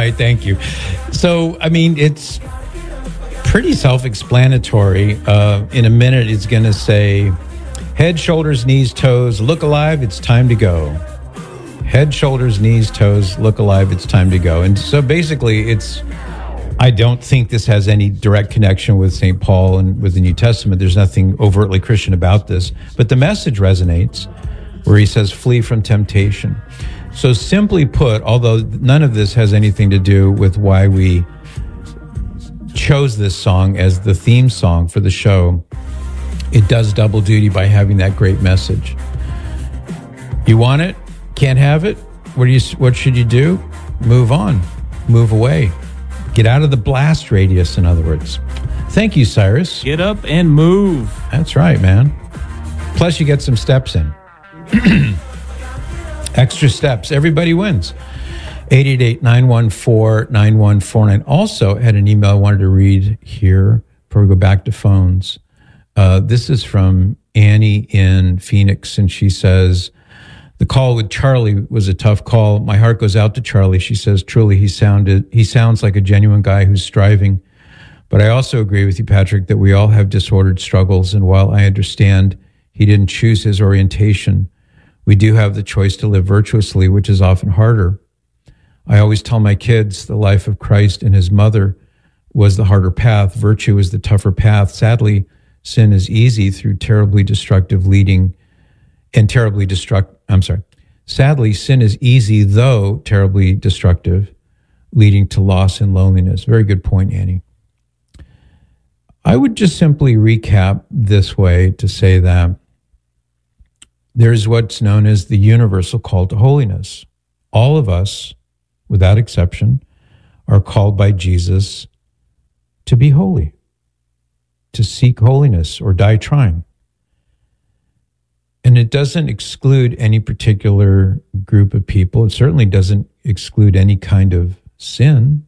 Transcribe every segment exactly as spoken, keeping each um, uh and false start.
right, thank you. So, I mean, it's pretty self-explanatory. Uh, in a minute, it's going to say, head, shoulders, knees, toes, look alive, it's time to go. Head, shoulders, knees, toes, look alive, it's time to go. And so basically, it's, I don't think this has any direct connection with Saint Paul and with the New Testament. There's nothing overtly Christian about this. But the message resonates, where he says, flee from temptation. So simply put, although none of this has anything to do with why we chose this song as the theme song for the show, it does double duty by having that great message. You want it? Can't have it? What do you? What should you do? Move on. Move away. Get out of the blast radius, in other words. Thank you, Cyrus. Get up and move. That's right, man. Plus, you get some steps in. Extra steps. Everybody wins. eight eight eight, nine one four, nine one four nine. Also had an email I wanted to read here before we go back to phones. Uh, this is from Annie in Phoenix, and she says, the call with Charlie was a tough call. My heart goes out to Charlie. She says, truly, he sounded, he sounds like a genuine guy who's striving. But I also agree with you, Patrick, that we all have disordered struggles. And while I understand he didn't choose his orientation, we do have the choice to live virtuously, which is often harder. I always tell my kids the life of Christ and his mother was the harder path. Virtue is the tougher path. Sadly, sin is easy through terribly destructive leading and terribly destruct. I'm sorry. Sadly, sin is easy, though terribly destructive, leading to loss and loneliness. Very good point, Annie. I would just simply recap this way to say that there's what's known as the universal call to holiness. All of us, without exception, are called by Jesus to be holy, to seek holiness or die trying. And it doesn't exclude any particular group of people. It certainly doesn't exclude any kind of sin.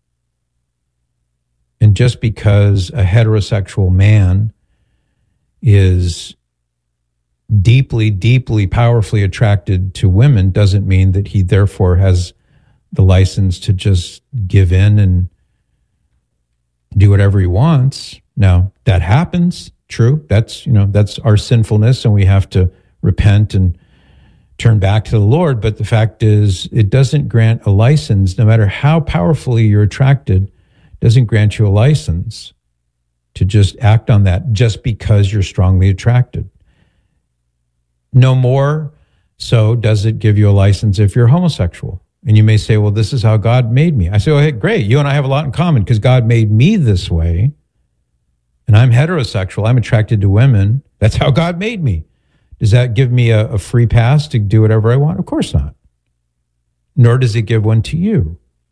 And just because a heterosexual man is deeply, deeply, powerfully attracted to women doesn't mean that he therefore has the license to just give in and do whatever he wants. Now, that happens. True. That's, you know, that's our sinfulness, and we have to repent and turn back to the Lord. But the fact is, it doesn't grant a license, no matter how powerfully you're attracted, doesn't grant you a license to just act on that just because you're strongly attracted. No more so does it give you a license if you're homosexual. And you may say, well, this is how God made me. I say, oh, hey, great. You and I have a lot in common because God made me this way. And I'm heterosexual. I'm attracted to women. That's how God made me. Does that give me a, a free pass to do whatever I want? Of course not. Nor does it give one to you.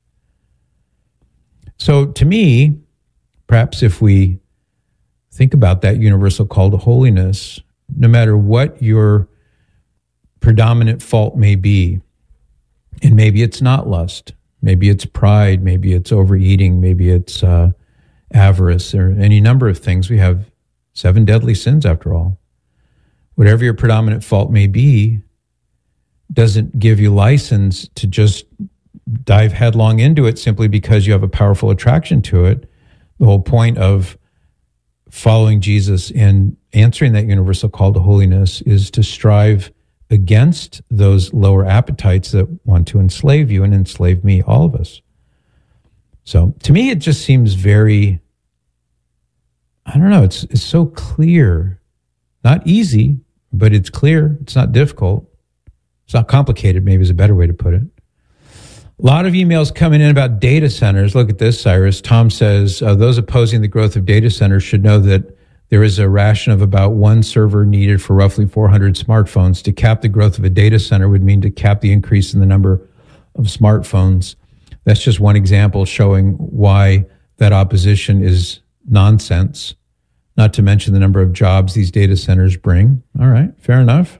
So to me, perhaps if we think about that universal call to holiness, no matter what your predominant fault may be, and maybe it's not lust, maybe it's pride, maybe it's overeating, maybe it's uh, avarice, or any number of things. We have seven deadly sins after all. Whatever your predominant fault may be, doesn't give you license to just dive headlong into it simply because you have a powerful attraction to it. The whole point of following Jesus and answering that universal call to holiness is to strive against those lower appetites that want to enslave you and enslave me, all of us. So to me, it just seems very, I don't know, it's it's so clear. Not easy, but it's clear. It's not difficult. It's not complicated, maybe is a better way to put it. A lot of emails coming in about data centers. Look at this, Cyrus. Tom says, uh, those opposing the growth of data centers should know that there is a ration of about one server needed for roughly four hundred smartphones. To cap the growth of a data center would mean to cap the increase in the number of smartphones. That's just one example showing why that opposition is nonsense, not to mention the number of jobs these data centers bring. All right, fair enough.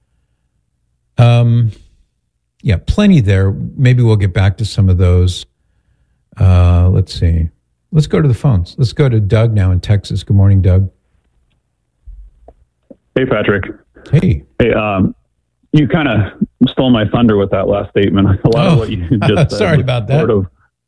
Um, yeah, plenty there. Maybe we'll get back to some of those. Uh, let's see. Let's go to the phones. Let's go to Doug now in Texas. Good morning, Doug. Hey, Patrick. Hey. Hey, um, you kind of stole my thunder with that last statement. A lot oh, of what you just said. Sorry about that. Sort of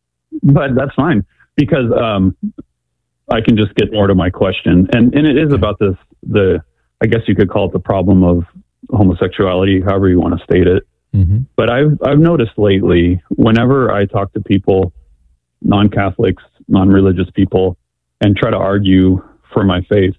but that's fine because um, I can just get more to my question. And, and it is about this, the, I guess you could call it the problem of homosexuality, however you want to state it. Mm-hmm. But I've, I've noticed lately, whenever I talk to people, non-Catholics, non-religious people, and try to argue for my faith,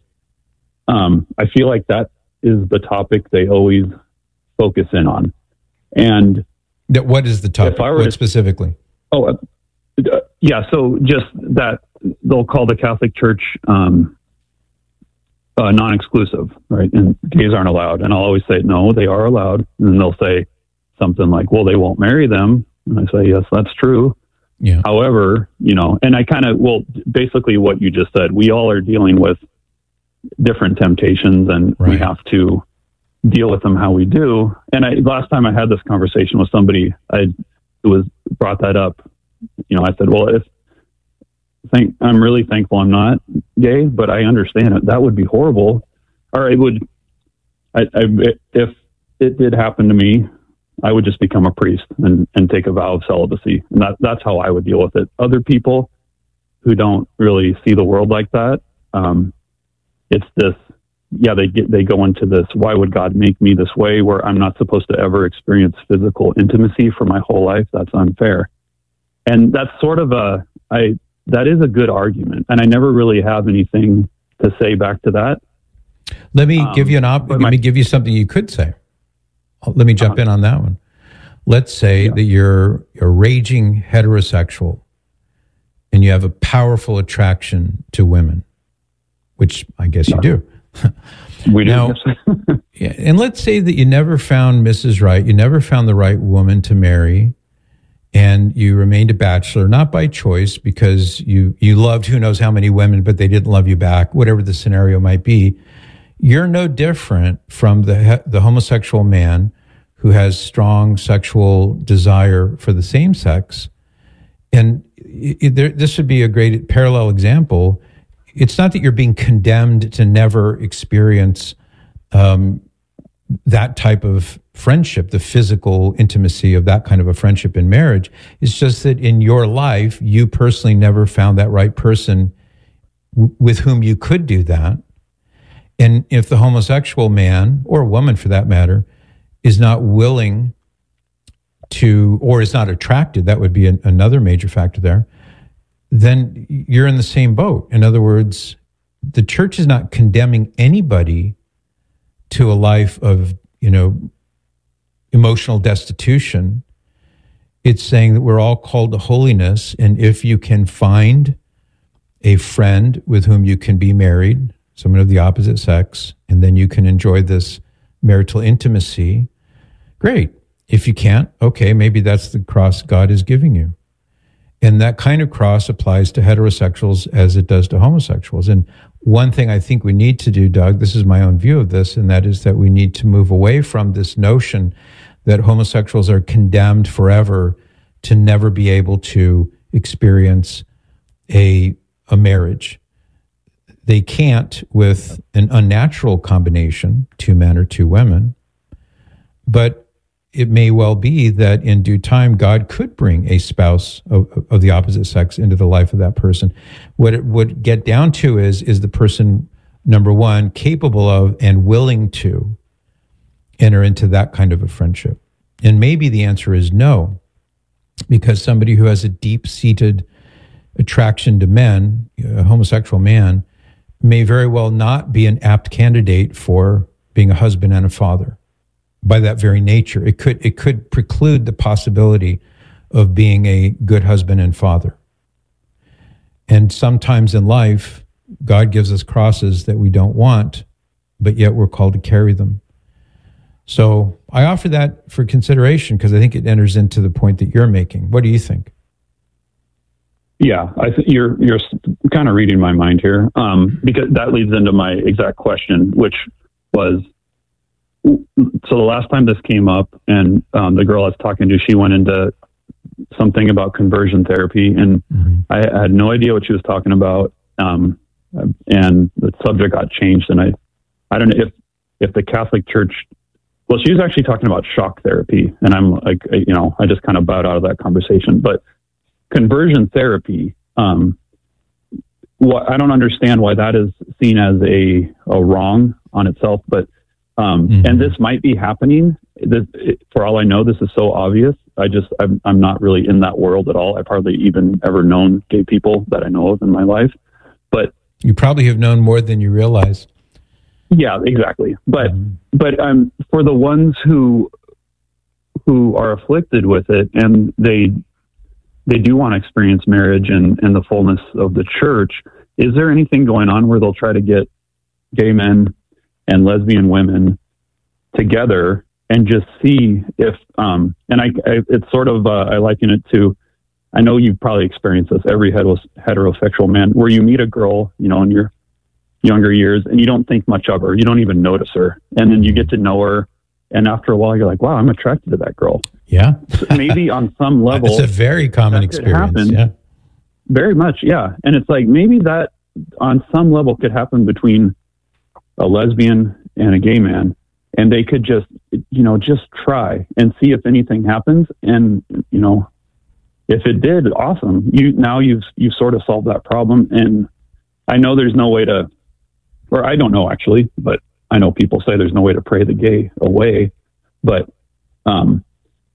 um, I feel like that is the topic they always focus in on. And that, what is the topic? What to, specifically? Oh, uh, yeah. So just that they'll call the Catholic Church um, uh, non-exclusive, right? And gays aren't allowed. And I'll always say, no, they are allowed. And then they'll say something like, well, they won't marry them. And I say, yes, that's true. Yeah. However, you know, and I kind of, well, basically what you just said, we all are dealing with different temptations and right. we have to deal with them how we do. And I, last time I had this conversation with somebody, I was brought that up. You know, I said, well, if thank, I'm really thankful I'm not gay, but I understand it. That would be horrible. Or it would, I, I, if it did happen to me, I would just become a priest and, and take a vow of celibacy. And that, that's how I would deal with it. Other people who don't really see the world like that, um, it's this, yeah, they get, they go into this, why would God make me this way where I'm not supposed to ever experience physical intimacy for my whole life? That's unfair. And that's sort of a, I, that is a good argument. And I never really have anything to say back to that. Let me um, give you an op- let my, me give you something you could say. Let me jump uh, in on that one. Let's say yeah. that you're a raging heterosexual and you have a powerful attraction to women, which I guess you do. We do. Now, yeah, and let's say that you never found Missus Right, you never found the right woman to marry, and you remained a bachelor, not by choice, because you, you loved who knows how many women, but they didn't love you back, whatever the scenario might be. You're no different from the the homosexual man who has strong sexual desire for the same sex. And it, it, there, this would be a great parallel example. It's not that you're being condemned to never experience um, that type of friendship, the physical intimacy of that kind of a friendship in marriage. It's just that in your life, you personally never found that right person w- with whom you could do that. And if the homosexual man, or woman for that matter, is not willing to, or is not attracted, that would be an, another major factor there, then you're in the same boat. In other words, the church is not condemning anybody to a life of, you know, emotional destitution. It's saying that we're all called to holiness, and if you can find a friend with whom you can be married, someone of the opposite sex, and then you can enjoy this marital intimacy, great. If you can't, okay, maybe that's the cross God is giving you. And that kind of cross applies to heterosexuals as it does to homosexuals. And one thing I think we need to do, Doug, this is my own view of this, and that is that we need to move away from this notion that homosexuals are condemned forever to never be able to experience a, a marriage. They can't with an unnatural combination, two men or two women, but it may well be that in due time, God could bring a spouse of, of the opposite sex into the life of that person. What it would get down to is, is the person, number one, capable of and willing to enter into that kind of a friendship? And maybe the answer is no, because somebody who has a deep-seated attraction to men, a homosexual man, may very well not be an apt candidate for being a husband and a father. By that very nature, it could it could preclude the possibility of being a good husband and father. And sometimes in life, God gives us crosses that we don't want, but yet we're called to carry them. So I offer that for consideration because I think it enters into the point that you're making. What do you think? Yeah, I think you're you're kind of reading my mind here, um, because that leads into my exact question, which was, so the last time this came up, and um, the girl I was talking to, she went into something about conversion therapy, and mm-hmm. I had no idea what she was talking about, um, and the subject got changed, and I, I don't know if if the Catholic Church, well, she was actually talking about shock therapy, and I'm like, you know, I just kind of bowed out of that conversation, but conversion therapy, um, what, I don't understand why that is seen as a, a wrong on itself, but, um, mm-hmm. and this might be happening. This, it, for all I know, this is so obvious. I just, I'm, I'm not really in that world at all. I've hardly even ever known gay people that I know of in my life, but you probably have known more than you realize. Yeah, exactly. But, mm-hmm. but, um, for the ones who, who are afflicted with it and they, they do want to experience marriage and, and the fullness of the church, is there anything going on where they'll try to get gay men and lesbian women together and just see if, um, and I, I it's sort of, uh, I liken it to, I know you've probably experienced this, every heteros- heterosexual man, where you meet a girl, you know, in your younger years and you don't think much of her. You don't even notice her. And then you get to know her. And after a while, you're like, wow, I'm attracted to that girl. Yeah. So maybe on some level. It's a very common experience. Happen. Yeah. Very much. Yeah. And it's like, maybe that on some level could happen between a lesbian and a gay man. And they could just, you know, just try and see if anything happens. And, you know, if it did, awesome. You, now you've, you've sort of solved that problem. And I know there's no way to, or I don't know actually, but I know people say there's no way to pray the gay away, but, um,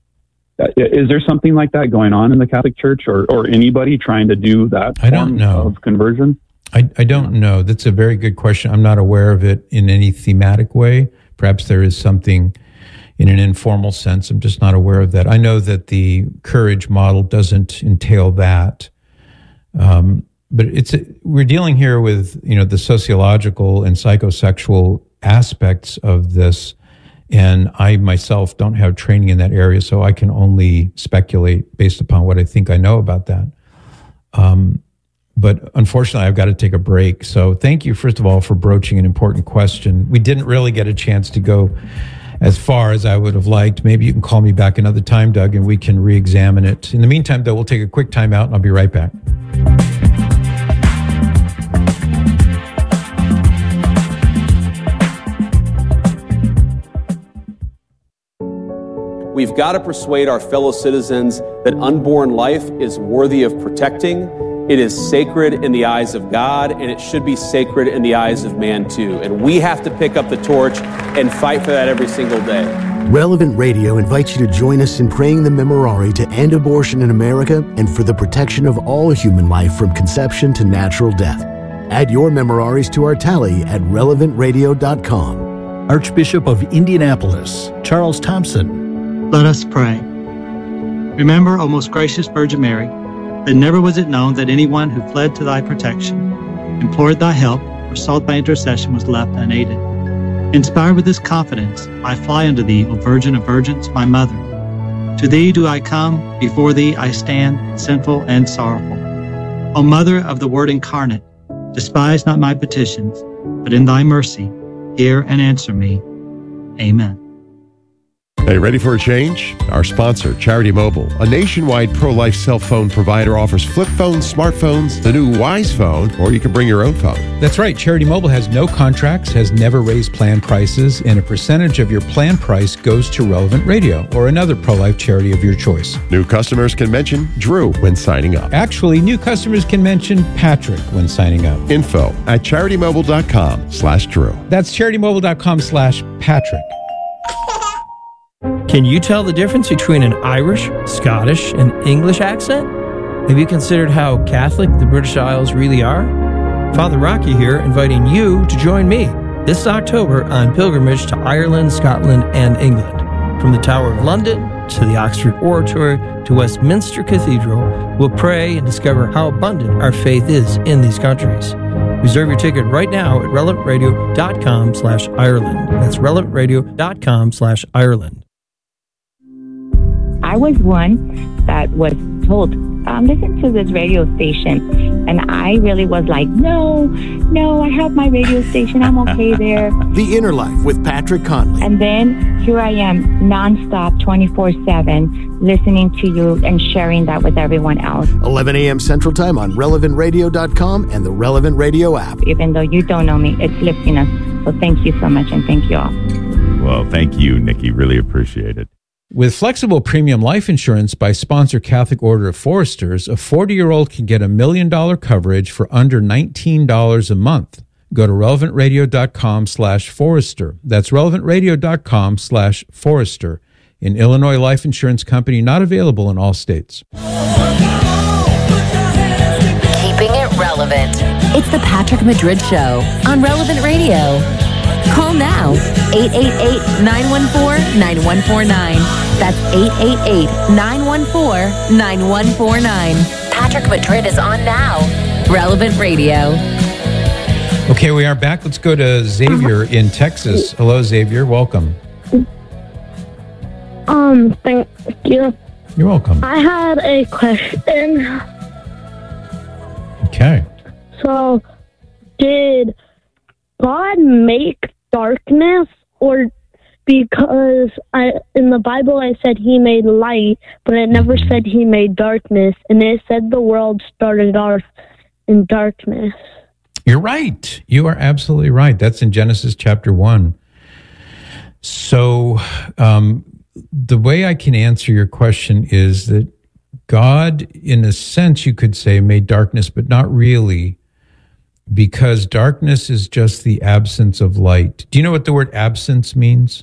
is there something like that going on in the Catholic Church or, or anybody trying to do that I don't know. of conversion? I, I don't know. That's a very good question. I'm not aware of it in any thematic way. Perhaps there is something in an informal sense. I'm just not aware of that. I know that the courage model doesn't entail that. Um, but it's a, we're dealing here with, you know, the sociological and psychosexual aspects of this. And I myself don't have training in that area, so I can only speculate based upon what I think I know about that. Um, but unfortunately, I've got to take a break. So thank you, first of all, for broaching an important question. We didn't really get a chance to go as far as I would have liked. Maybe you can call me back another time, Doug, and we can re-examine it. In the meantime, though, we'll take a quick time out, and I'll be right back. We've got to persuade our fellow citizens that unborn life is worthy of protecting. It is sacred in the eyes of God, and it should be sacred in the eyes of man too. And we have to pick up the torch and fight for that every single day. Relevant Radio invites you to join us in praying the Memorare to end abortion in America and for the protection of all human life from conception to natural death. Add your Memoraries to our tally at relevant radio dot com. Archbishop of Indianapolis, Charles Thompson. Let us pray. Remember, O most gracious Virgin Mary, that never was it known that anyone who fled to thy protection, implored thy help, or sought thy intercession was left unaided. Inspired with this confidence, I fly unto thee, O Virgin of Virgins, my mother. To thee do I come, before thee I stand, sinful and sorrowful. O Mother of the Word incarnate, despise not my petitions, but in thy mercy, hear and answer me. Amen. Hey, ready for a change? Our sponsor, Charity Mobile, a nationwide pro-life cell phone provider, offers flip phones, smartphones, the new Wise Phone, or you can bring your own phone. That's right. Charity Mobile has no contracts, has never raised plan prices, and a percentage of your plan price goes to Relevant Radio or another pro-life charity of your choice. New customers can mention Drew when signing up. Actually, new customers can mention Patrick when signing up. Info at charitymobile.com slash Drew. That's charitymobile.com slash Patrick. Can you tell the difference between an Irish, Scottish, and English accent? Have you considered how Catholic the British Isles really are? Father Rocky here, inviting you to join me this October on pilgrimage to Ireland, Scotland, and England. From the Tower of London to the Oxford Oratory to Westminster Cathedral, we'll pray and discover how abundant our faith is in these countries. Reserve your ticket right now at relevant radio dot com slash Ireland. That's relevant radio dot com slash Ireland. I was one that was told, um, listen to this radio station. And I really was like, no, no, I have my radio station. I'm okay there. The Inner Life with Patrick Conley. And then here I am nonstop, twenty-four seven, listening to you and sharing that with everyone else. eleven a.m. Central Time on relevant radio dot com and the Relevant Radio app. Even though you don't know me, it's lifting us. So thank you so much, and thank you all. Well, thank you, Nikki. Really appreciate it. With flexible premium life insurance by Sponsor Catholic Order of Foresters, a forty-year-old can get a million-dollar coverage for under nineteen dollars a month. Go to relevantradio.com slash Forester. That's relevantradio.com slash Forester. An Illinois life insurance company not available in all states. Keeping it relevant. It's the Patrick Madrid Show on Relevant Radio. Call now, eight eight eight, nine one four, nine one four nine. That's eight eight eight, nine one four, nine one four nine. Patrick Madrid is on now. Relevant Radio. Okay, we are back. Let's go to Xavier in Texas. Hello, Xavier. Welcome. Um, thank you. You're welcome. I had a question. Okay. So, did God make darkness, or because I in the Bible I said he made light, but it never said he made darkness, and it said the world started off in darkness. You're right. You are absolutely right. That's in Genesis chapter one. So um, the way I can answer your question is that God, in a sense, you could say, made darkness, but not really, because darkness is just the absence of light. Do you know what the word absence means?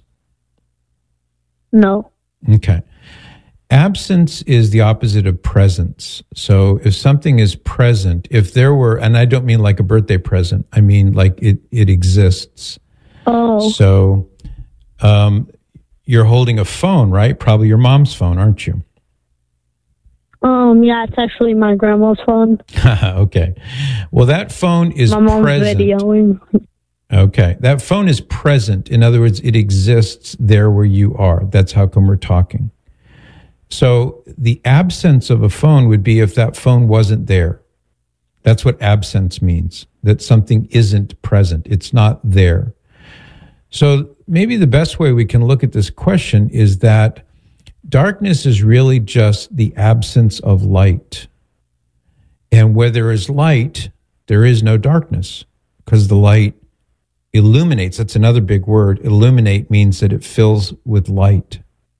No. Okay. Absence is the opposite of presence. So if something is present, if there were, and I don't mean like a birthday present, I mean like it, it exists. Oh. So um, you're holding a phone, right? Probably your mom's phone, aren't you? Um, yeah, it's actually my grandma's phone. Okay. Well, that phone is my mom's present. videoing. Okay. That phone is present. In other words, it exists there where you are. That's how come we're talking. So the absence of a phone would be if that phone wasn't there. That's what absence means, that something isn't present. It's not there. So maybe the best way we can look at this question is that darkness is really just the absence of light. And where there is light, there is no darkness, because the light illuminates. That's another big word. Illuminate means that it fills with light.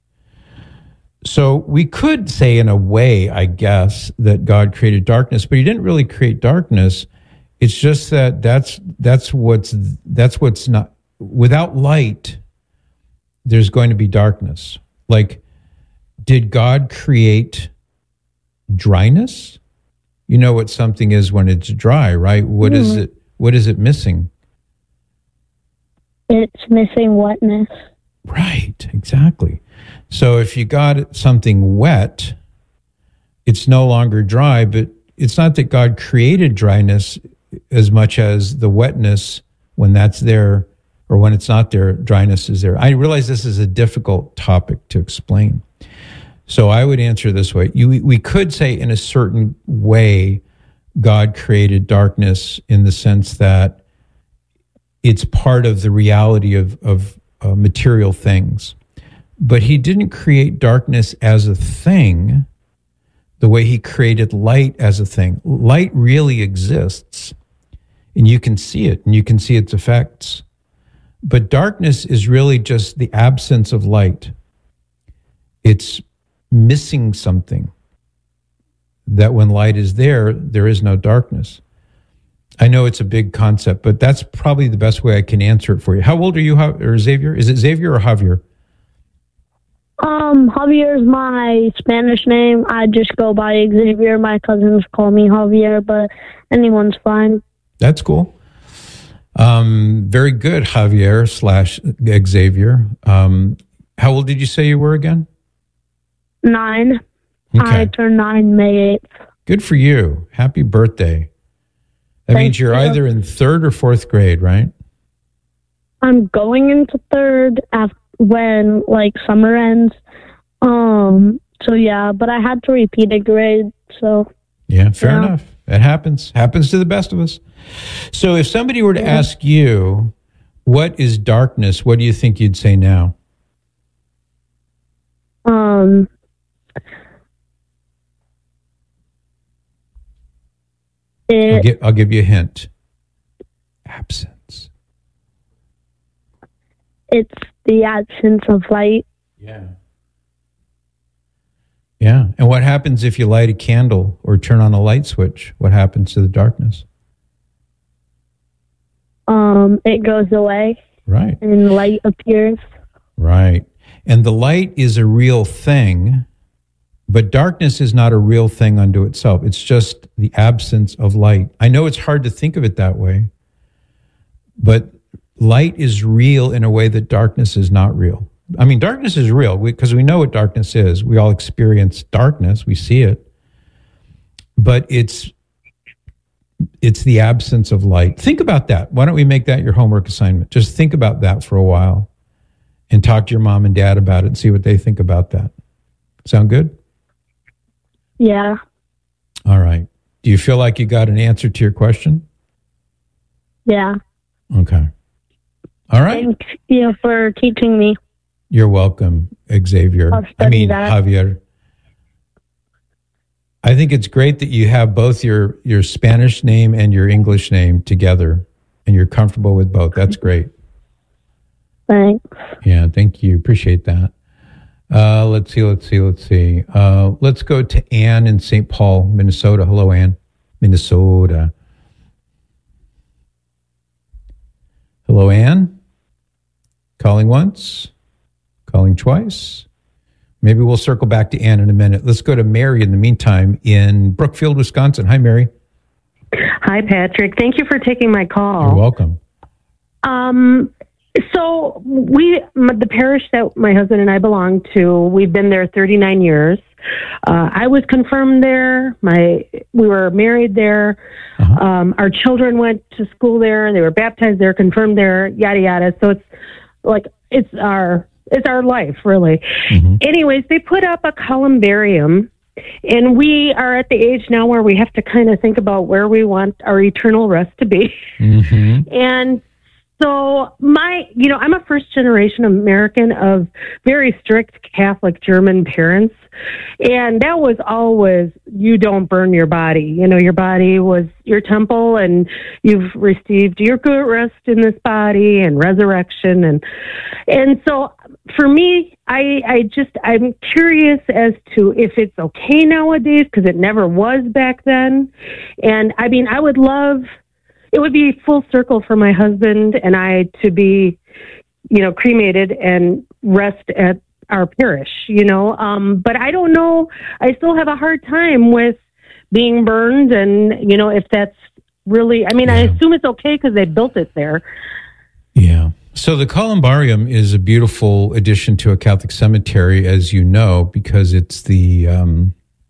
So we could say in a way, I guess, that God created darkness, but he didn't really create darkness. It's just that that's that's what's that's what's not, without light, there's going to be darkness. Like, did God create dryness? You know what something is when it's dry, right? What mm. is it? What is it missing? It's missing wetness. Right, exactly. So if you got something wet, it's no longer dry, but it's not that God created dryness as much as the wetness, when that's there or when it's not there, dryness is there. I realize this is a difficult topic to explain. So I would answer this way. You, we could say in a certain way, God created darkness in the sense that it's part of the reality of, of uh, material things. But he didn't create darkness as a thing the way he created light as a thing. Light really exists, and you can see it, and you can see its effects. But darkness is really just the absence of light. It's missing something, that when light is there, there is no darkness. I know it's a big concept, but that's probably the best way I can answer it for you. How old are you, or Xavier? Is it Xavier or Javier? Um, Javier is my Spanish name. I just go by Xavier. My cousins call me Javier, but anyone's fine. That's cool. Um, very good, Javier slash Xavier. Um, how old did you say you were again? Nine. Okay. I turned nine May eighth. Good for you. Happy birthday. That Thank means you're you. either in third or fourth grade, right? I'm going into third after when like summer ends. Um. So yeah, but I had to repeat a grade. So yeah, fair yeah. enough. It happens. Happens to the best of us. So if somebody were to Yeah. ask you, what is darkness? What do you think you'd say now? Um. I'll, It, gi- I'll give you a hint. Absence. it's the absence of light. Yeah. Yeah. And what happens if you light a candle or turn on a light switch? What happens to the darkness? Um, it goes away. Right. And light appears. Right. And the light is a real thing, but darkness is not a real thing unto itself. It's just the absence of light. I know it's hard to think of it that way, but light is real in a way that darkness is not real. I mean, darkness is real because we, we know what darkness is. We all experience darkness. We see it. But it's it's the absence of light. Think about that. Why don't we make that your homework assignment? Just think about that for a while and talk to your mom and dad about it and see what they think about that. Sound good? Yeah. All right. Do you feel like you got an answer to your question? Yeah. Okay. All right. Thank you for teaching me. You're welcome, Xavier. I mean, that. Javier. I think it's great that you have both your, your Spanish name and your English name together, and you're comfortable with both. That's great. Thanks. Yeah, thank you. Appreciate that. Uh, let's see, let's see, let's see. Uh, let's go to Ann in Saint Paul, Minnesota. Hello, Ann. Minnesota. Hello, Ann. Calling once. Calling twice. Maybe we'll circle back to Ann in a minute. Let's go to Mary in the meantime in Brookfield, Wisconsin. Hi, Mary. Hi, Patrick. Thank you for taking my call. You're welcome. Um, so we, the parish that my husband and I belong to, we've been there thirty-nine years. Uh, I was confirmed there. My, we were married there. Uh-huh. Um, our children went to school there. They were baptized there, confirmed there, yada, yada. So it's like, it's our, it's our life, really. Mm-hmm. Anyways, they put up a columbarium, and we are at the age now where we have to kind of think about where we want our eternal rest to be. Mm-hmm. And so my, you know, I'm a first generation American of very strict Catholic German parents. And that was always, you don't burn your body. You know, your body was your temple, and you've received your good rest in this body and resurrection. And, and so for me, I, I just, I'm curious as to if it's okay nowadays, because it never was back then. And I mean, I would love, it would be full circle for my husband and I to be, you know, cremated and rest at our parish, you know. Um, but I don't know. I still have a hard time with being burned, and, you know, if that's really, I mean, yeah. I assume it's okay because they built it there. Yeah. So the columbarium is a beautiful addition to a Catholic cemetery, as you know, because it's the, um,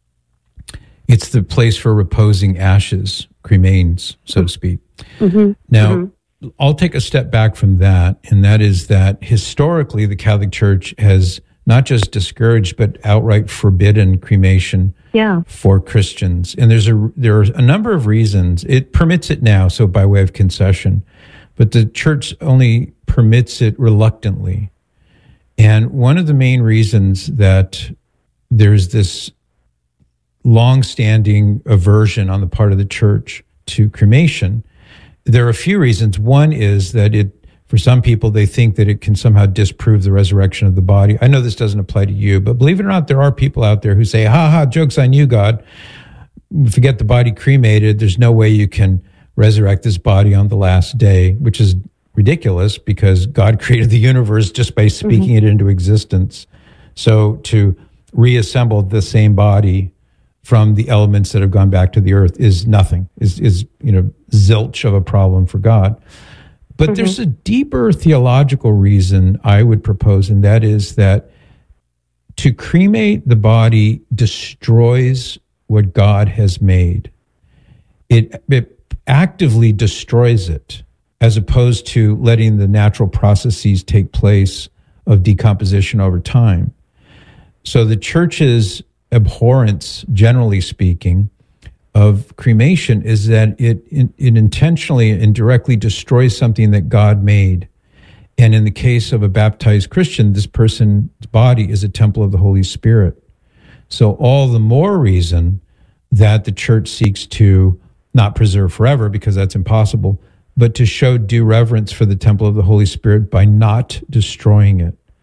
it's the place for reposing ashes, cremains, so to speak. Mm-hmm. Now, mm-hmm. I'll take a step back from that, and that is that historically the Catholic Church has not just discouraged but outright forbidden cremation yeah. for Christians. And there's a there are a number of reasons. It permits it now, so by way of concession, but the Church only permits it reluctantly. And one of the main reasons that there's this long-standing aversion on the part of the Church to cremation, there are a few reasons. One is that it, for some people, they think that it can somehow disprove the resurrection of the body. I know this doesn't apply to you, but believe it or not, there are people out there who say, ha ha, joke's on you, God. Forget the body cremated. There's no way you can resurrect this body on the last day, which is ridiculous because God created the universe just by speaking mm-hmm. it into existence. So to reassemble the same body from the elements that have gone back to the earth is nothing, is, is you know, zilch of a problem for God. But mm-hmm. there's a deeper theological reason I would propose, and that is that to cremate the body destroys what God has made. It, it actively destroys it, as opposed to letting the natural processes take place of decomposition over time. So the Church's abhorrence, generally speaking, of cremation is that it, it it intentionally and directly destroys something that God made. And in the case of a baptized Christian, this person's body is a temple of the Holy Spirit. So all the more reason that the Church seeks to not preserve forever, because that's impossible, but to show due reverence for the temple of the Holy Spirit by not destroying it.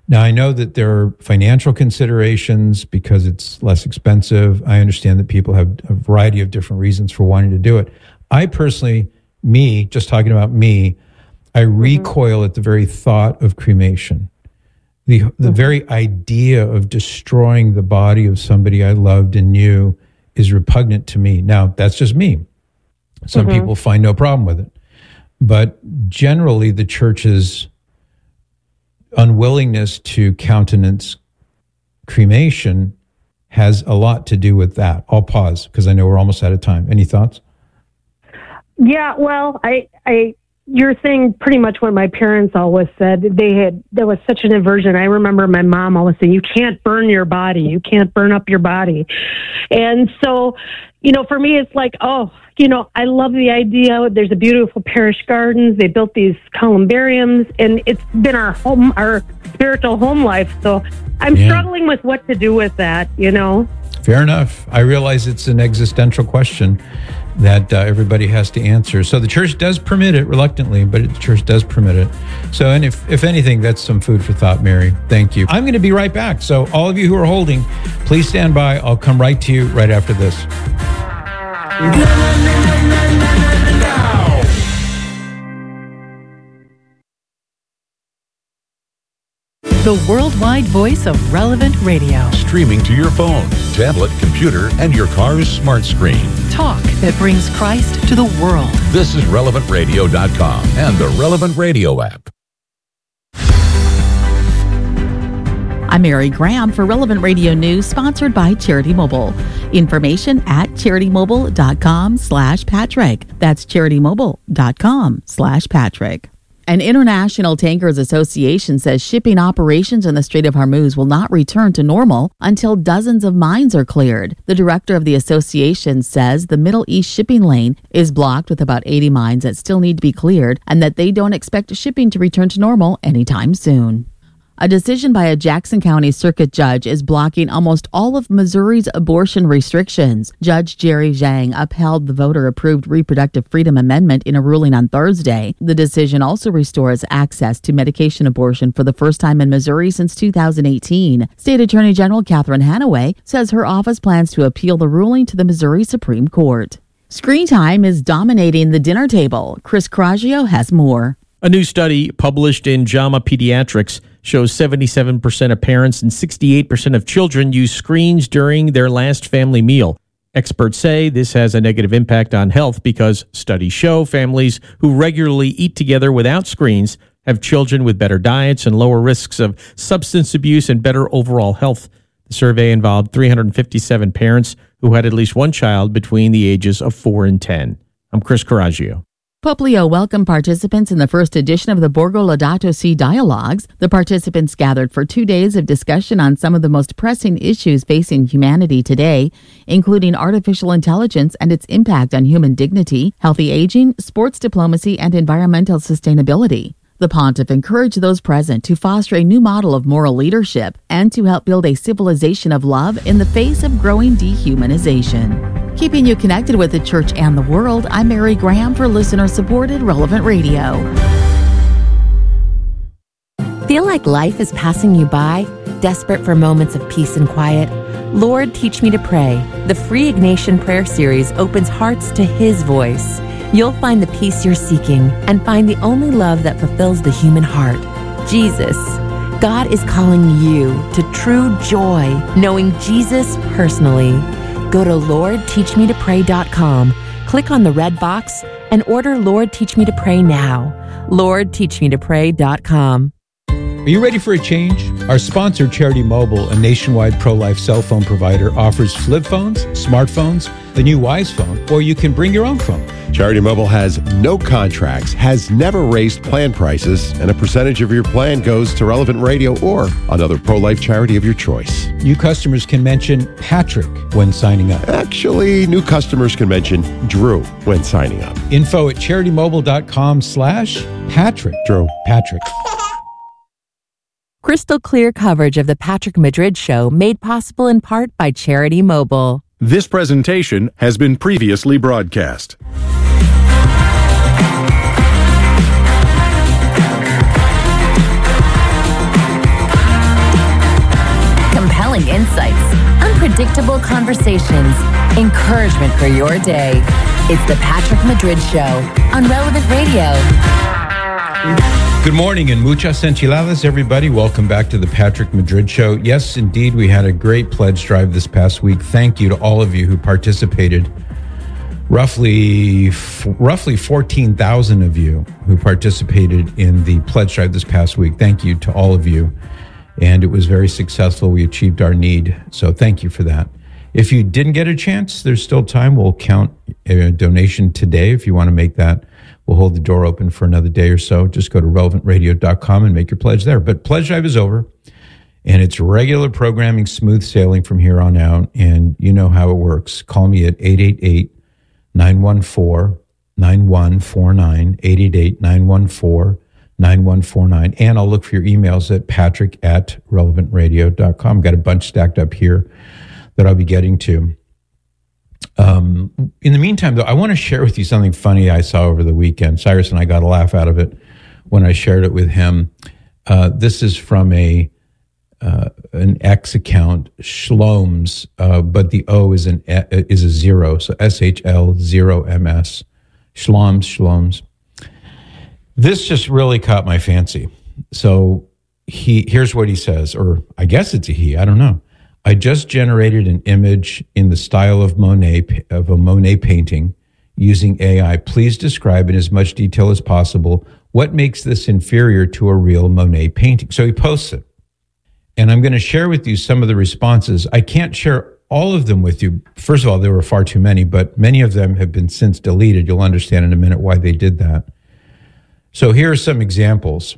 Now, I know that there are financial considerations because it's less expensive. I understand that people have a variety of different reasons for wanting to do it. I personally, me, just talking about me, I mm-hmm. recoil at the very thought of cremation. The the mm-hmm. very idea of destroying the body of somebody I loved and knew is repugnant to me. Now, that's just me. Some mm-hmm. people find no problem with it. But generally, the church's unwillingness to countenance cremation has a lot to do with that. I'll pause because I know we're almost out of time. Any thoughts? Yeah, well, I, I, you're saying pretty much what my parents always said. They had, there was such an aversion. I remember my mom always saying, you can't burn your body. You can't burn up your body. And so, you know, for me, it's like, oh, you know, I love the idea. There's a beautiful parish gardens. They built these columbariums, and it's been our home, our spiritual home life. So I'm yeah. struggling with what to do with that, you know? Fair enough. I realize it's an existential question that uh, everybody has to answer. So the church does permit it reluctantly, but the church does permit it. So, and if, if anything, that's some food for thought, Mary. Thank you. I'm going to be right back. So all of you who are holding, please stand by. I'll come right to you right after this. The worldwide voice of Relevant Radio. Streaming to your phone, tablet, computer, and your car's smart screen. Talk that brings Christ to the world. This is relevant radio dot com and the Relevant Radio app. I'm Mary Graham for Relevant Radio News, sponsored by Charity Mobile. Information at charity mobile dot com slash Patrick. That's charity mobile dot com slash Patrick. An International Tankers Association says shipping operations in the Strait of Hormuz will not return to normal until dozens of mines are cleared. The director of the association says the Middle East shipping lane is blocked with about eighty mines that still need to be cleared, and that they don't expect shipping to return to normal anytime soon. A decision by a Jackson County Circuit judge is blocking almost all of Missouri's abortion restrictions. Judge Jerry Zhang upheld the voter-approved Reproductive Freedom Amendment in a ruling on Thursday. The decision also restores access to medication abortion for the first time in Missouri since two thousand eighteen. State Attorney General Catherine Hanaway says her office plans to appeal the ruling to the Missouri Supreme Court. Screen time is dominating the dinner table. Chris Coraggio has more. A new study published in JAMA Pediatrics shows seventy-seven percent of parents and sixty-eight percent of children use screens during their last family meal. Experts say this has a negative impact on health because studies show families who regularly eat together without screens have children with better diets and lower risks of substance abuse and better overall health. The survey involved three hundred fifty-seven parents who had at least one child between the ages of four and ten. I'm Chris Coraggio. Pope Leo welcomed participants in the first edition of the Borgo Laudato Si Dialogues. The participants gathered for two days of discussion on some of the most pressing issues facing humanity today, including artificial intelligence and its impact on human dignity, healthy aging, sports diplomacy, and environmental sustainability. The pontiff encouraged those present to foster a new model of moral leadership and to help build a civilization of love in the face of growing dehumanization. Keeping you connected with the church and the world, I'm Mary Graham for listener-supported Relevant Radio. Feel like life is passing you by? Desperate for moments of peace and quiet? Lord, Teach Me to Pray. The free Ignatian Prayer Series opens hearts to His voice. You'll find the peace you're seeking and find the only love that fulfills the human heart, Jesus. God is calling you to true joy, knowing Jesus personally. Go to lord teach me to pray dot com, click on the red box, and order Lord Teach Me to Pray now. lord teach me to pray dot com. Are you ready for a change? Our sponsor, Charity Mobile, a nationwide pro-life cell phone provider, offers flip phones, smartphones, the new Wise phone, or you can bring your own phone. Charity Mobile has no contracts, has never raised plan prices, and a percentage of your plan goes to Relevant Radio or another pro-life charity of your choice. New customers can mention Patrick when signing up. Actually, new customers can mention Drew when signing up. Info at charity mobile dot com slash Patrick. Drew. Patrick. Crystal clear coverage of the Patrick Madrid Show made possible in part by Charity Mobile. This presentation has been previously broadcast. Strong insights, unpredictable conversations, encouragement for your day. It's the Patrick Madrid Show on Relevant Radio. Good morning and muchas enchiladas, everybody. Welcome back to the Patrick Madrid Show. Yes, indeed, we had a great pledge drive this past week. Thank you to all of you who participated. Roughly, f- roughly fourteen thousand of you who participated in the pledge drive this past week. Thank you to all of you. And it was very successful. We achieved our need. So thank you for that. If you didn't get a chance, there's still time. We'll count a donation today if you want to make that. We'll hold the door open for another day or so. Just go to relevant radio dot com and make your pledge there. But pledge drive is over, and it's regular programming, smooth sailing from here on out. And you know how it works. Call me at eight eight eight, nine one four, nine one four nine, eight eight eight, nine one four, nine one four nine. And I'll look for your emails at patrick at relevant radio dot com. Got a bunch stacked up here that I'll be getting to. Um, in the meantime, though, I want to share with you something funny I saw over the weekend. Cyrus and I got a laugh out of it when I shared it with him. Uh, this is from a uh, an X account, Shloms, uh, but the O is an is a zero, so S H L zero M S. Shloms, Shloms. This just really caught my fancy. So he here's what he says, or I guess it's a he. I don't know. I just generated an image in the style of Monet, of a Monet painting using A I. Please describe in as much detail as possible what makes this inferior to a real Monet painting. So he posts it. And I'm going to share with you some of the responses. I can't share all of them with you. First of all, there were far too many, but many of them have been since deleted. You'll understand in a minute why they did that. So here are some examples.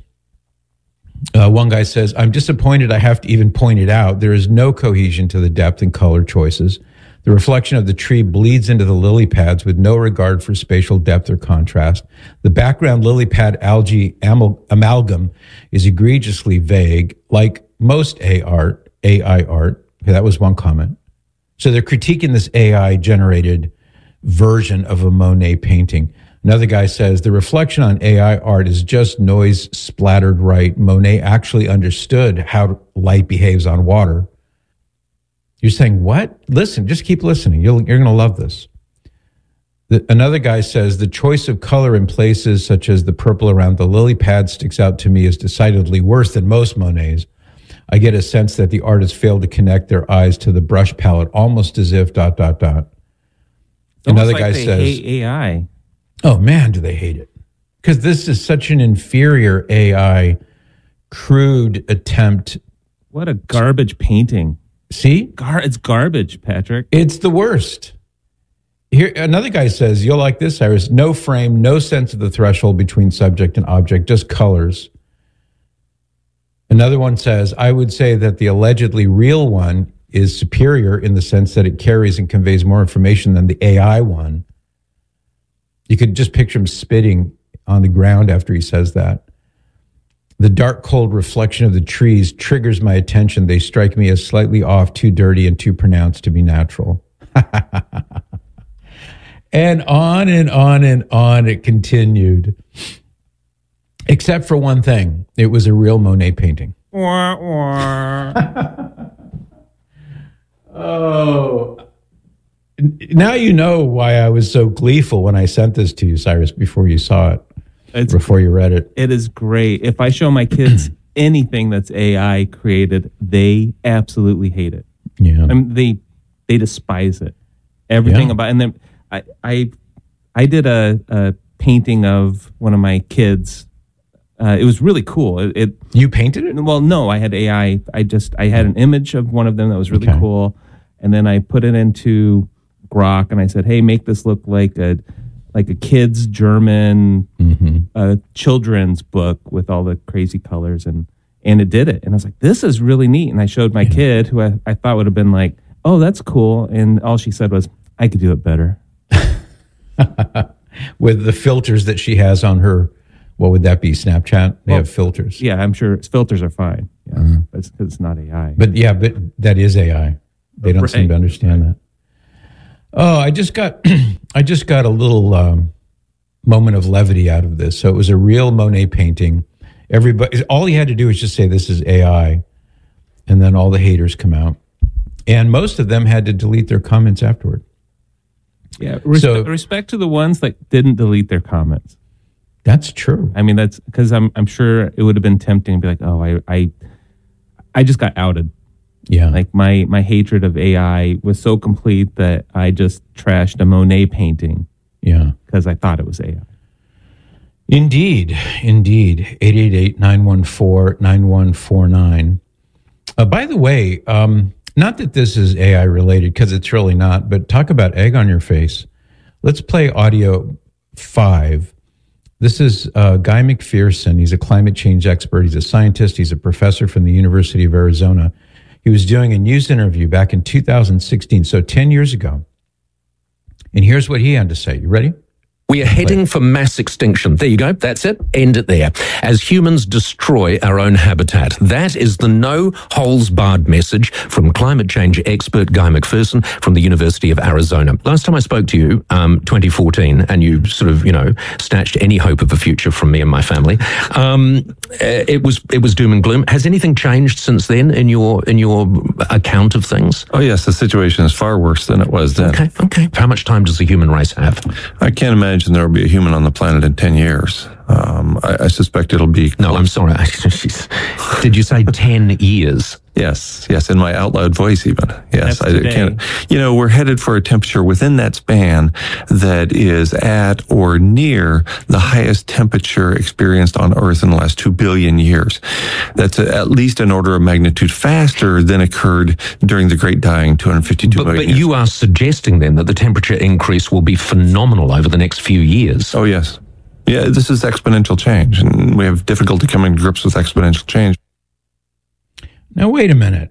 Uh, one guy says, I'm disappointed I have to even point it out. There is no cohesion to the depth and color choices. The reflection of the tree bleeds into the lily pads with no regard for spatial depth or contrast. The background lily pad algae amal- amalgam is egregiously vague, like most A I art, A I art. Okay, that was one comment. So they're critiquing this A I-generated version of a Monet painting. Another guy says, the reflection on A I art is just noise splattered right. Monet actually understood how light behaves on water. You're saying, what? Listen, just keep listening. You'll, you're going to love this. The, another guy says, the choice of color in places such as the purple around the lily pad sticks out to me as decidedly worse than most Monets. I get a sense that the artists failed to connect their eyes to the brush palette, almost as if dot, dot, dot. It's Another like guy they says, hate A I. Oh, man, do they hate it. Because this is such an inferior A I, crude attempt. What a garbage painting. See? Gar- it's garbage, Patrick. It's the worst. Here, another guy says, you'll like this, Cyrus. No frame, no sense of the threshold between subject and object, just colors. Another one says, I would say that the allegedly real one is superior in the sense that it carries and conveys more information than the A I one. You could just picture him spitting on the ground after he says that. The dark, cold reflection of the trees triggers my attention. They strike me as slightly off, too dirty, and too pronounced to be natural. And on and on and on it continued. Except for one thing. It was a real Monet painting. Wah, wah. Oh. Now you know why I was so gleeful when I sent this to you, Cyrus, before you saw it, it's, before you read it. It is great. If I show my kids anything that's A I created, they absolutely hate it. Yeah, I mean, they they despise it. Everything Yeah. about, and then I I I did a, a painting of one of my kids. Uh, it was really cool. It, it you painted it? Well, no, I had A I. I just I had an image of one of them that was really Okay. cool, and then I put it into Grok, and I said, "Hey, make this look like a like a kid's German Mm-hmm. uh, children's book with all the crazy colors," and and it did it. And I was like, "This is really neat." And I showed my kid, who I, I thought would have been like, "Oh, that's cool," and all she said was, "I could do it better." With the filters that she has on her, what would that be? Snapchat? They Well, have filters. Yeah, I'm sure filters are fine. Yeah, Uh-huh. but it's, 'cause it's not A I. But yeah, but that is A I. They don't seem Right. to understand that. Oh, I just got, I just got a little um, moment of levity out of this. So it was a real Monet painting. Everybody, all he had to do was just say this is A I, and then all the haters come out. And most of them had to delete their comments afterward. Yeah. Res- so, respect to the ones that didn't delete their comments. That's true. I mean, that's because I'm I'm sure it would have been tempting to be like, oh, I I, I just got outed. Yeah. Like my, my hatred of A I was so complete that I just trashed a Monet painting. Yeah. Because I thought it was A I. Indeed. Indeed. eight eight eight, nine one four, nine one four nine. Uh, by the way, um, not that this is A I related, because it's really not, but talk about egg on your face. Let's play audio five. This is uh, Guy McPherson. He's a climate change expert. He's a scientist. He's a professor from the University of Arizona. He was doing a news interview back in two thousand sixteen, so ten years ago. And here's what he had to say. You ready? We are heading for mass extinction. There you go. That's it. End it there. As humans destroy our own habitat. That is the no holes barred message from climate change expert Guy McPherson from the University of Arizona. Last time I spoke to you, um, twenty fourteen, and you sort of, you know, snatched any hope of a future from me and my family. Um, it was it was doom and gloom. Has anything changed since then in your in your account of things? Oh yes, the situation is far worse than it was then. Okay, okay. How much time does the human race have? I can't imagine there will be a human on the planet in ten years. Um, I, I suspect it'll be... No, I'm sorry. Did you say ten years? Yes, yes, in my out loud voice even. Yes, That's I today. can't. You know, we're headed for a temperature within that span that is at or near the highest temperature experienced on Earth in the last two billion years. That's a, at least an order of magnitude faster than occurred during the Great Dying two hundred fifty-two but, million but years. you are suggesting then that the temperature increase will be phenomenal over the next few years. Oh, yes. Yeah, this is exponential change, and we have difficulty coming to grips with exponential change. Now, wait a minute.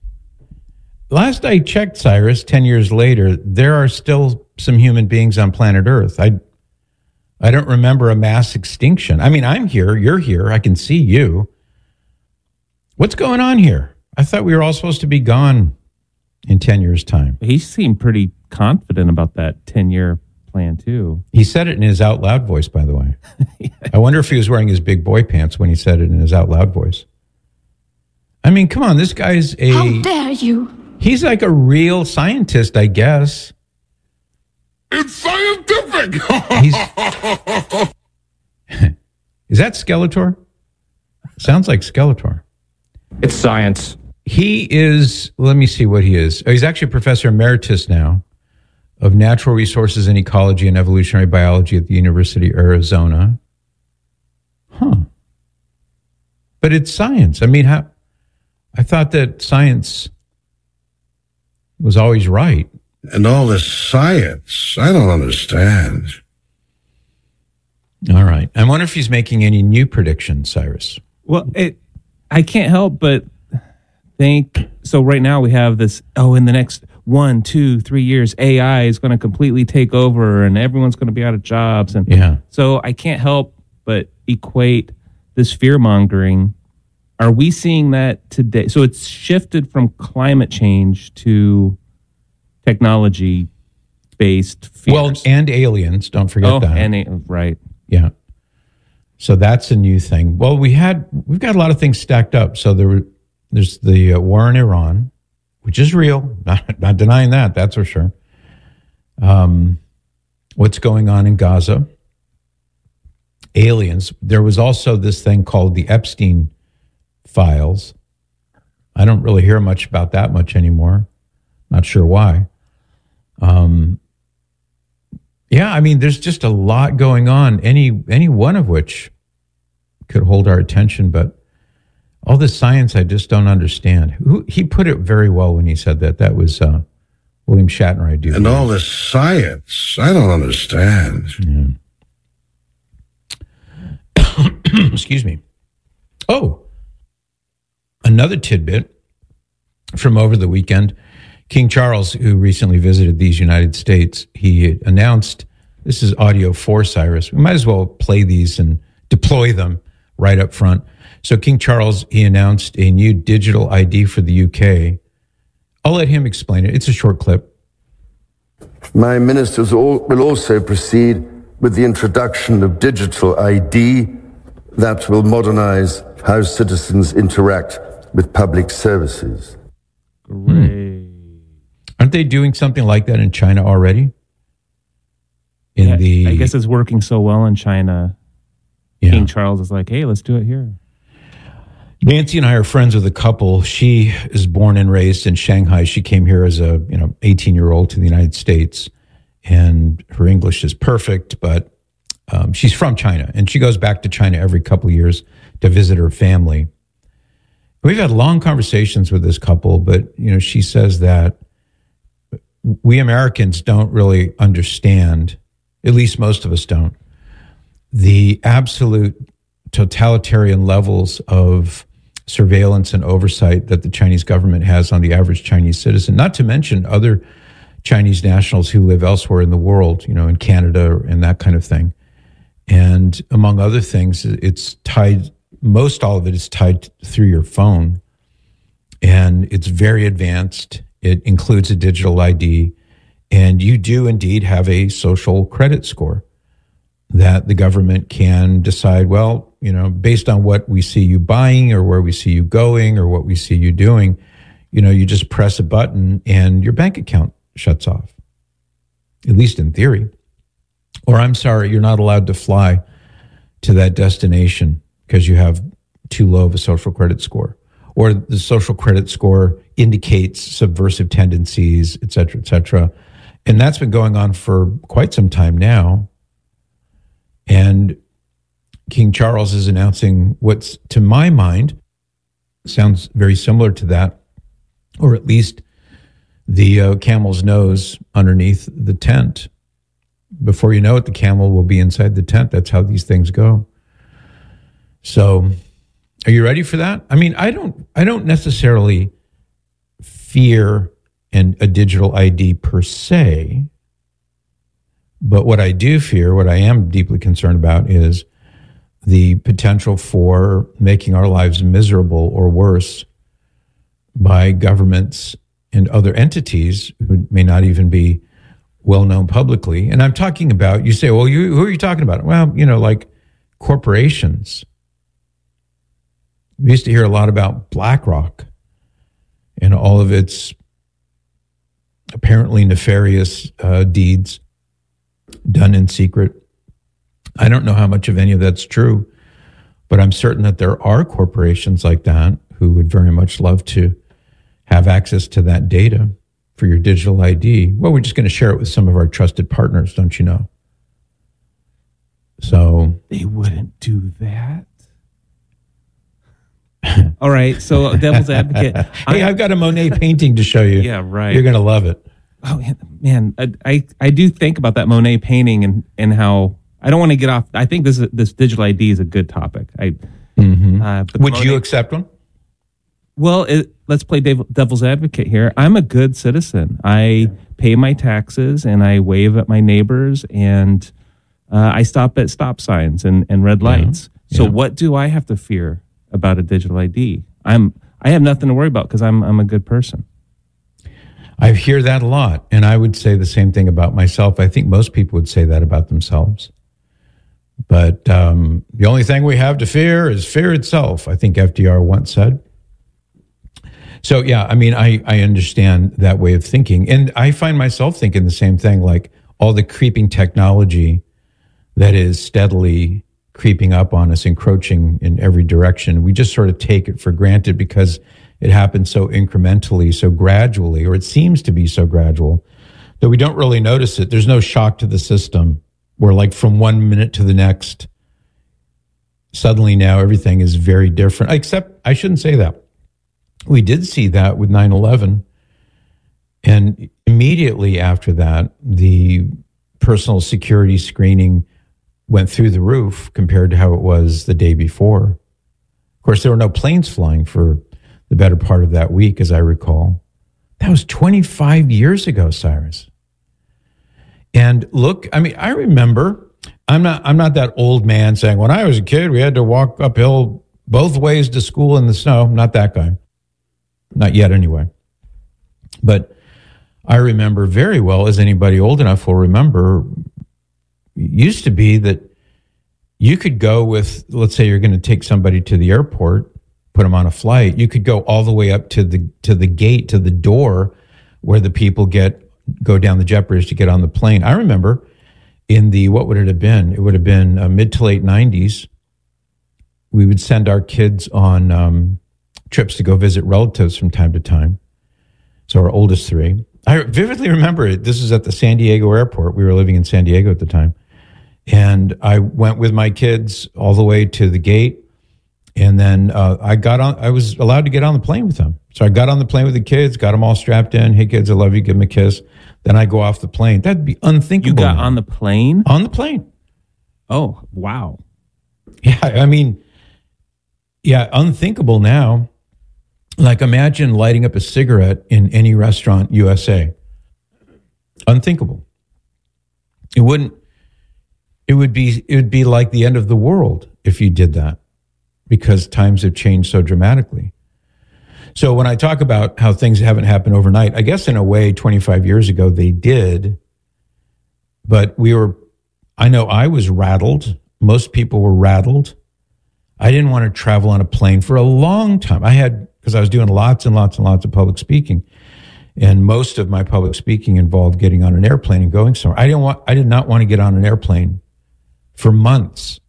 Last I checked, Cyrus, ten years later, there are still some human beings on planet Earth. I I don't remember a mass extinction. I mean, I'm here, you're here, I can see you. What's going on here? I thought we were all supposed to be gone in ten years' time. He seemed pretty confident about that ten-year plan, too. He said it in his out loud voice, by the way. Yeah. I wonder if he was wearing his big boy pants when he said it in his out loud voice. I mean, come on, this guy's a... How dare you? He's like a real scientist, I guess. It's scientific! He's, is that Skeletor? Sounds like Skeletor. It's science. He is, let me see what he is. Oh, he's actually a professor emeritus now of natural resources and ecology and evolutionary biology at the University of Arizona. Huh. But it's science. I mean, how... I thought that science was always right. And all this science, I don't understand. All right. I wonder if he's making any new predictions, Cyrus. Well, it, I can't help but think, so right now we have this, oh, in the next one, two, three years, A I is going to completely take over and everyone's going to be out of jobs. And yeah. So I can't help but equate this fear-mongering. Are we seeing that today? So it's shifted from climate change to technology-based fears. Well, and aliens, don't forget oh, that. And, right. Yeah. So that's a new thing. Well, we had, we've got a lot of things stacked up. So there were, there's the uh, war in Iran, which is real. Not, not denying that, that's for sure. Um, what's going on in Gaza? Aliens. There was also this thing called the Epstein files. I don't really hear much about that much anymore. Not sure why. Um, yeah, I mean, there's just a lot going on, any any one of which could hold our attention, but all this science I just don't understand. Who, he put it very well when he said that. That was uh, William Shatner, I do. And all this science, I don't understand. Yeah. Excuse me. Oh, another tidbit from over the weekend. King Charles, who recently visited these United States, he announced, this is audio for Cyrus. We might as well play these and deploy them right up front. So King Charles, he announced a new digital I D for the U K. I'll let him explain it. It's a short clip. My ministers all, will also proceed with the introduction of digital I D that will modernize how citizens interact with public services. Great. Aren't they doing something like that in China already? In yeah, the, I guess it's working so well in China. Yeah. King Charles is like, hey, let's do it here. Nancy and I are friends with a couple. She is born and raised in Shanghai. She came here as a you know eighteen-year-old to the United States, and her English is perfect, but um, she's from China, and she goes back to China every couple of years to visit her family. We've had long conversations with this couple, but you know, she says that we Americans don't really understand, at least most of us don't, the absolute totalitarian levels of surveillance and oversight that the Chinese government has on the average Chinese citizen, not to mention other Chinese nationals who live elsewhere in the world, you know, in Canada and that kind of thing. And among other things, it's tied, most all of it is tied through your phone. And it's very advanced. It includes a digital I D. And you do indeed have a social credit score that the government can decide, well, you know, based on what we see you buying or where we see you going or what we see you doing, you know, you just press a button and your bank account shuts off, at least in theory. Or I'm sorry, you're not allowed to fly to that destination because you have too low of a social credit score. Or the social credit score indicates subversive tendencies, et cetera, et cetera. And that's been going on for quite some time now. And King Charles is announcing what's, to my mind, sounds very similar to that, or at least the uh, camel's nose underneath the tent. Before you know it, the camel will be inside the tent. That's how these things go. So, are you ready for that? I mean, I don't, I don't necessarily fear an, a digital I D per se. But what I do fear, what I am deeply concerned about, is the potential for making our lives miserable or worse by governments and other entities who may not even be well known publicly. And I'm talking about, you say, well, you, who are you talking about? Well, you know, like corporations. We used to hear a lot about BlackRock and all of its apparently nefarious uh, deeds done in secret. I don't know how much of any of that's true, but I'm certain that there are corporations like that who would very much love to have access to that data for your digital I D. Well, we're just going to share it with some of our trusted partners, don't you know? So they wouldn't do that. All right, so devil's advocate. Hey, I've got a Monet painting to show you. Yeah, right. You're going to love it. Oh man, I, I I do think about that Monet painting and and how I don't want to get off. I think this is, this digital I D is a good topic. I mm-hmm. uh, would Monet, you accept one? Well, it, let's play devil's advocate here. I'm a good citizen. I pay my taxes and I wave at my neighbors and uh, I stop at stop signs and, and red lights. Yeah. So yeah. What do I have to fear about a digital I D? I'm I have nothing to worry about because I'm I'm a good person. I hear that a lot, and I would say the same thing about myself. I think most people would say that about themselves. But um, the only thing we have to fear is fear itself, I think F D R once said. So, yeah, I mean, I, I understand that way of thinking. And I find myself thinking the same thing, like all the creeping technology that is steadily creeping up on us, encroaching in every direction. We just sort of take it for granted because it happens so incrementally, so gradually, or it seems to be so gradual that we don't really notice it. There's no shock to the system where, like, from one minute to the next, suddenly now everything is very different. Except, I shouldn't say that. We did see that with nine eleven. And immediately after that, the personal security screening went through the roof compared to how it was the day before. Of course, there were no planes flying for the better part of that week, as I recall. That was twenty-five years ago, Cyrus. And look, I mean, I remember, I'm not I'm not that old man saying, when I was a kid, we had to walk uphill both ways to school in the snow. I'm not that guy. Not yet, anyway. But I remember very well, as anybody old enough will remember, it used to be that you could go with, let's say you're going to take somebody to the airport, put them on a flight, you could go all the way up to the to the gate, to the door, where the people get go down the jet bridge to get on the plane. I remember in the, what would it have been? It would have been uh, mid to late nineties. We would send our kids on um, trips to go visit relatives from time to time. So our oldest three. I vividly remember it. This is at the San Diego airport. We were living in San Diego at the time. And I went with my kids all the way to the gate. And then uh, I got on, I was allowed to get on the plane with them. So I got on the plane with the kids, got them all strapped in. Hey, kids, I love you. Give them a kiss. Then I go off the plane. That'd be unthinkable. You got now. on the plane? On the plane. Oh, wow. Yeah, I mean, yeah, unthinkable now. Like, imagine lighting up a cigarette in any restaurant, U S A. Unthinkable. It wouldn't, it would be, it would be like the end of the world if you did that, because times have changed so dramatically. So when I talk about how things haven't happened overnight, I guess in a way, twenty-five years ago, they did. But we were, I know I was rattled. Most people were rattled. I didn't want to travel on a plane for a long time. I had, because I was doing lots and lots and lots of public speaking. And most of my public speaking involved getting on an airplane and going somewhere. I didn't want, I did not want to get on an airplane for months.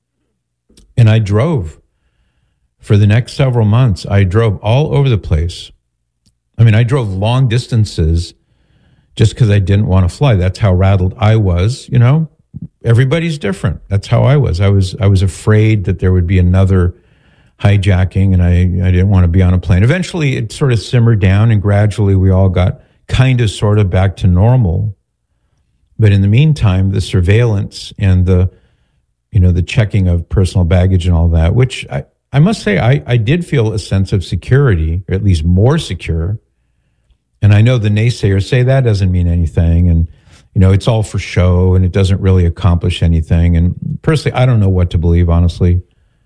And I drove. For the next several months, I drove all over the place. I mean, I drove long distances just because I didn't want to fly. That's how rattled I was. You know, everybody's different. That's how I was. I was I was afraid that there would be another hijacking, and I, I didn't want to be on a plane. Eventually, it sort of simmered down, and gradually we all got kind of sort of back to normal. But in the meantime, the surveillance and the, you know, the checking of personal baggage and all that, which I, I must say, I, I did feel a sense of security, or at least more secure. And I know the naysayers say that doesn't mean anything. And, you know, it's all for show and it doesn't really accomplish anything. And personally, I don't know what to believe, honestly.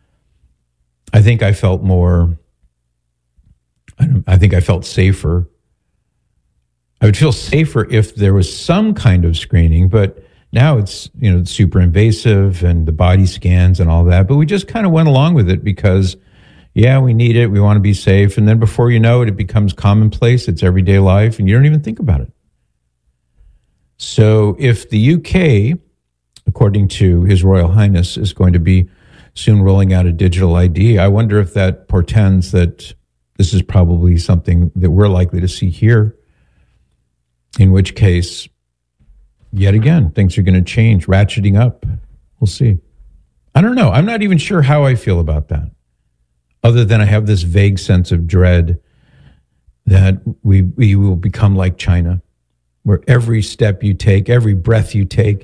I think I felt more, I, don't, I think I felt safer. I would feel safer if there was some kind of screening, but now it's, you know, super invasive and the body scans and all that. But we just kind of went along with it because, yeah, we need it. We want to be safe. And then before you know it, it becomes commonplace. It's everyday life and you don't even think about it. So if the U K, according to His Royal Highness, is going to be soon rolling out a digital I D, I wonder if that portends that this is probably something that we're likely to see here, in which case, yet again, things are going to change, ratcheting up. We'll see. I don't know. I'm not even sure how I feel about that, other than I have this vague sense of dread that we we will become like China, where every step you take, every breath you take,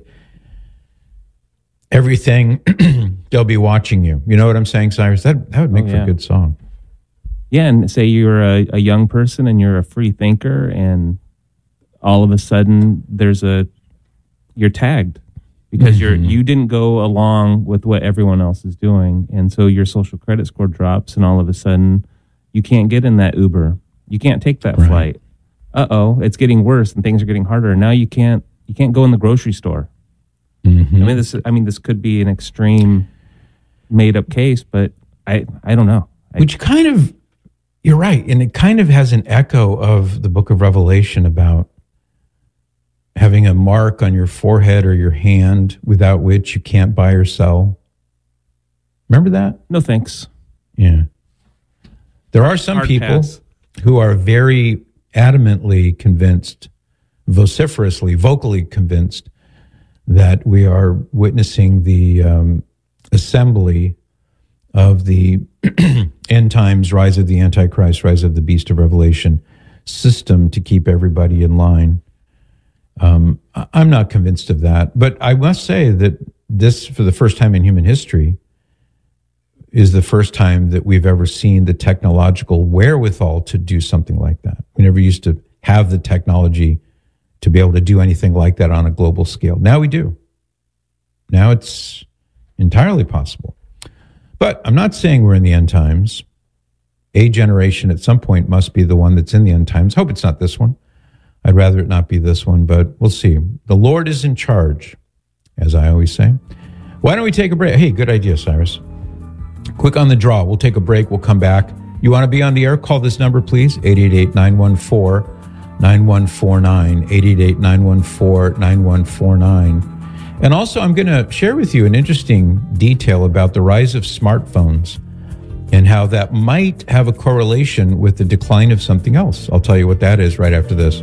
everything, they'll be watching you. You know what I'm saying, Cyrus? That, that would make oh, yeah. for a good song. Yeah, and say you're a, a young person and you're a free thinker, and all of a sudden there's a you're tagged because mm-hmm. you're you didn't go along with what everyone else is doing, and so your social credit score drops, and all of a sudden you can't get in that Uber, you can't take that right. flight. Uh oh, it's getting worse, and things are getting harder. Now you can't you can't go in the grocery store. Mm-hmm. I mean this I mean this could be an extreme made up case, but I I don't know. I, Which kind of you're right, and it kind of has an echo of the Book of Revelation about having a mark on your forehead or your hand without which you can't buy or sell. Remember that? No thanks. Yeah. There are some Hard people pass. who are very adamantly convinced, vociferously, vocally convinced that we are witnessing the um, assembly of the end times, rise of the Antichrist, rise of the beast of Revelation system to keep everybody in line. Um, I'm not convinced of that, but I must say that this, for the first time in human history, is the first time that we've ever seen the technological wherewithal to do something like that. We never used to have the technology to be able to do anything like that on a global scale. Now we do. Now it's entirely possible. But I'm not saying we're in the end times. A generation at some point must be the one that's in the end times. Hope it's not this one. I'd rather it not be this one, but we'll see. The Lord is in charge, as I always say. Why don't we take a break? Hey, good idea, Cyrus. Quick on the draw. We'll take a break. We'll come back. You want to be on the air? Call this number, please. eight eight eight, nine one four, nine one four nine, eight eight eight, nine one four, nine one four nine. And also, I'm going to share with you an interesting detail about the rise of smartphones and how that might have a correlation with the decline of something else. I'll tell you what that is right after this.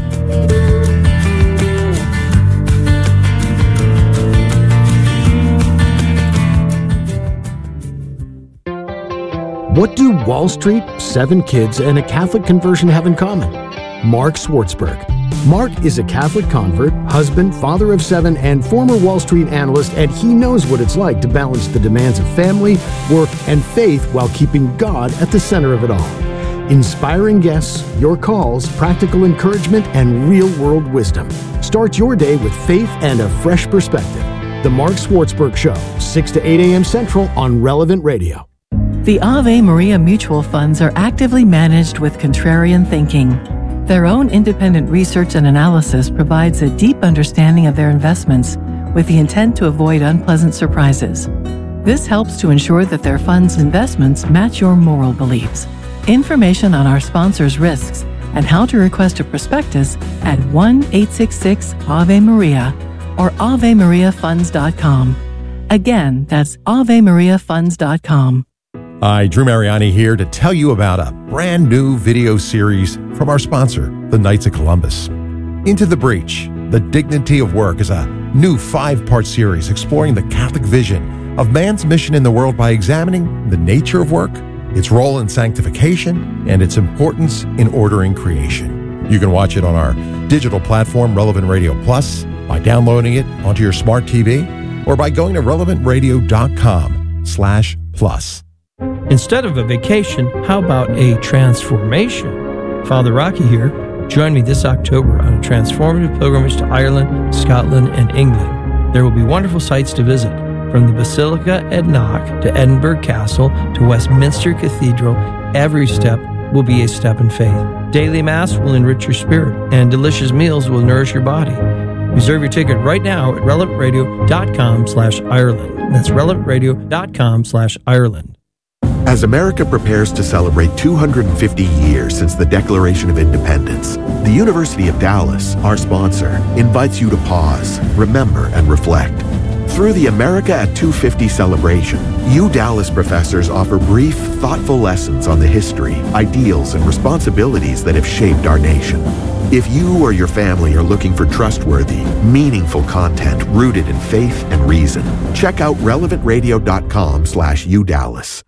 What do Wall Street, seven kids, and a Catholic conversion have in common? Mark Schwartzberg. Mark is a Catholic convert, husband, father of seven, and former Wall Street analyst, and he knows what it's like to balance the demands of family, work, and faith while keeping God at the center of it all. Inspiring guests, your calls, practical encouragement, and real-world wisdom. Start your day with faith and a fresh perspective. The Mark Schwartzberg Show, six to eight a.m. Central on Relevant Radio. The Ave Maria mutual funds are actively managed with contrarian thinking. Their own independent research and analysis provides a deep understanding of their investments with the intent to avoid unpleasant surprises. This helps to ensure that their funds' investments match your moral beliefs. Information on our sponsors' risks and how to request a prospectus at one eight six six Ave Maria or ave maria funds dot com. Again, that's ave maria funds dot com. Hi, Drew Mariani here to tell you about a brand new video series from our sponsor, the Knights of Columbus. Into the Breach, The Dignity of Work is a new five-part series exploring the Catholic vision of man's mission in the world by examining the nature of work, its role in sanctification, and its importance in ordering creation. You can watch it on our digital platform, Relevant Radio Plus, by downloading it onto your smart T V, or by going to relevant radio dot com slash plus. Instead of a vacation, how about a transformation? Father Rocky here. Join me this October on a transformative pilgrimage to Ireland, Scotland, and England. There will be wonderful sights to visit, from the Basilica at Knock to Edinburgh Castle to Westminster Cathedral. Every step will be a step in faith. Daily Mass will enrich your spirit, and delicious meals will nourish your body. Reserve your ticket right now at relevant radio dot com slash Ireland. That's relevant radio dot com slash Ireland. As America prepares to celebrate two hundred fifty years since the Declaration of Independence, the University of Dallas, our sponsor, invites you to pause, remember, and reflect. Through the America at two fifty celebration, U Dallas professors offer brief, thoughtful lessons on the history, ideals, and responsibilities that have shaped our nation. If you or your family are looking for trustworthy, meaningful content rooted in faith and reason, check out relevant radio dot com slash U Dallas.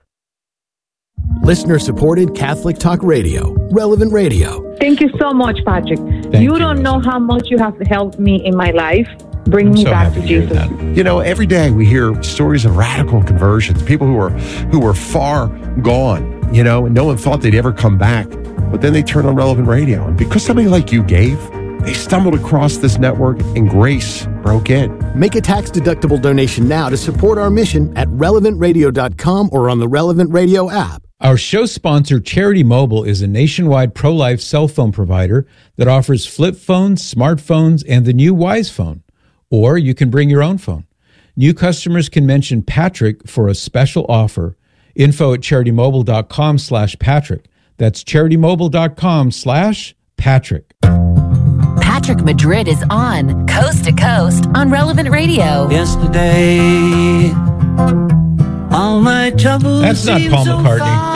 Listener-supported Catholic Talk Radio, Relevant Radio. Thank you so much, Patrick. Thank you, you, don't know how much you have helped me in my life. Bring I'm me so back happy to to hear Jesus. that. You know, every day we hear stories of radical conversions, people who are who were far gone, you know, and no one thought they'd ever come back. But then they turned on Relevant Radio. And because somebody like you gave, they stumbled across this network and grace broke in. Make a tax-deductible donation now to support our mission at relevant radio dot com or on the Relevant Radio app. Our show sponsor, Charity Mobile, is a nationwide pro-life cell phone provider that offers flip phones, smartphones, and the new Wise Phone. Or you can bring your own phone. New customers can mention Patrick for a special offer. Info at charity mobile dot com slash Patrick. That's charity mobile dot com slash Patrick. Patrick Madrid is on Coast to Coast on Relevant Radio. Yesterday, all my troubles. That's not Paul McCartney.